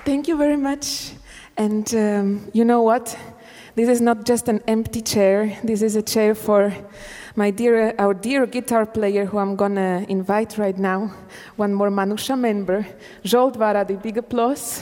Thank you very much. And you know what? This is not just an empty chair. This is a chair for our dear guitar player, who I'm gonna invite right now. One more Manusha member, Zsolt Varadi. Big applause.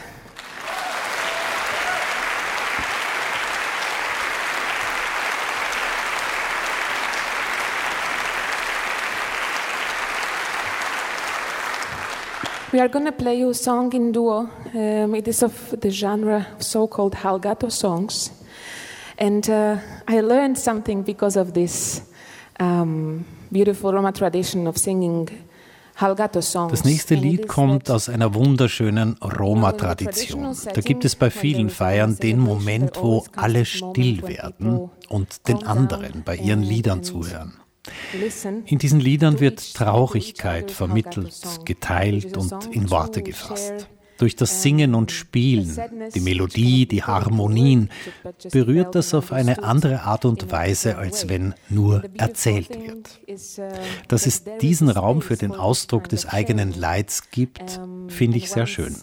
We are going to play you a song in duo. It is of the genre of so-called Hallgato songs. And I learned something because of this beautiful Roma tradition of singing Hallgato songs. Das nächste Lied kommt aus einer wunderschönen Roma-Tradition. Da gibt es bei vielen Feiern den Moment, wo alle still werden und den anderen bei ihren Liedern zuhören. In diesen Liedern wird Traurigkeit vermittelt, geteilt und in Worte gefasst. Durch das Singen und Spielen, die Melodie, die Harmonien, berührt das auf eine andere Art und Weise, als wenn nur erzählt wird. Dass es diesen Raum für den Ausdruck des eigenen Leids gibt, finde ich sehr schön.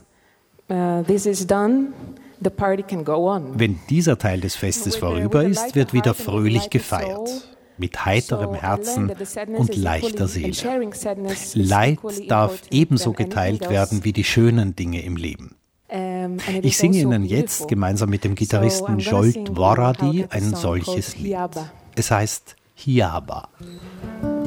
Wenn dieser Teil des Festes vorüber ist, wird wieder fröhlich gefeiert. Mit heiterem Herzen und leichter Seele. Leid darf ebenso geteilt werden wie die schönen Dinge im Leben. Ich singe Ihnen jetzt gemeinsam mit dem Gitarristen Zsolt Varadi ein solches Lied. Es heißt Hiába.